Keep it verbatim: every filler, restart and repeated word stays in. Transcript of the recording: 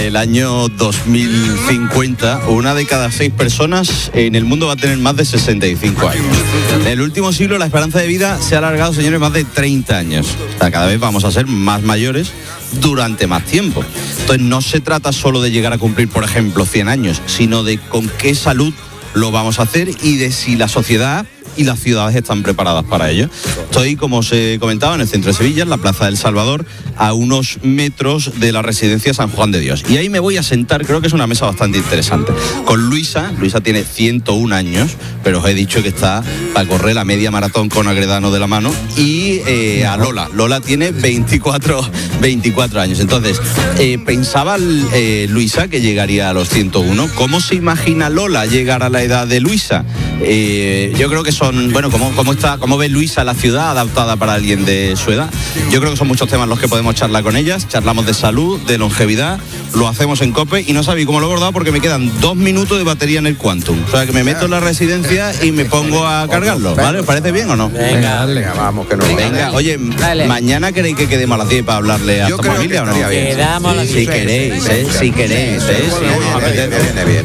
El año dos mil cincuenta, una de cada seis personas en el mundo va a tener más de sesenta y cinco años. En el último siglo la esperanza de vida se ha alargado, señores, más de treinta años. O sea, cada vez vamos a ser más mayores durante más tiempo. Entonces no se trata solo de llegar a cumplir, por ejemplo, cien años, sino de con qué salud lo vamos a hacer y de si la sociedad y las ciudades están preparadas para ello. Estoy, como os he comentado, en el centro de Sevilla, en la Plaza del Salvador, a unos metros de la residencia San Juan de Dios. Y ahí me voy a sentar, creo que es una mesa bastante interesante, con Luisa. Luisa tiene ciento un años, pero os he dicho que está para correr la media maratón con Agredano de la mano. Y eh, a Lola. Lola tiene veinticuatro años. Entonces, eh, pensaba eh, Luisa que llegaría a los ciento uno. ¿Cómo se imagina Lola llegar a la edad de Luisa? Eh, yo creo que son, bueno, ¿cómo, cómo está, cómo ve Luisa la ciudad adaptada para alguien de su edad? Yo creo que son muchos temas los que podemos charlar con ellas. Charlamos de salud, de longevidad, lo hacemos en COPE y no sabéis cómo lo he abordado porque me quedan dos minutos de batería en el Quantum. O sea, que me meto en la residencia y me pongo a cargarlo, ¿vale? ¿Os parece bien o no? Venga, venga, vamos, que no Venga, venga, oye, dale. ¿Mañana queréis que quedemos a las diez para hablarle a Yo tu creo familia que o no? Bien. Quedamos a las Si queréis, ¿eh? Si queréis, ¿eh? Si nos apetece.